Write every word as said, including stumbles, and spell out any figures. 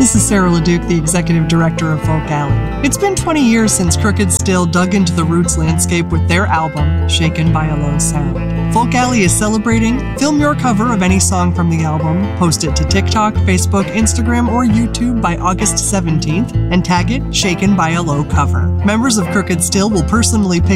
this is Sarah LeDuc, the executive director of Folk Alley. It's been twenty years since Crooked Still dug into the roots landscape with their album, Shaken by a Low Sound. Folk Alley is celebrating. Film your cover of any song from the album, post it to TikTok, Facebook, Instagram, or YouTube by August seventeenth, and tag it Shaken by a Low Cover. Members of Crooked Still will personally pick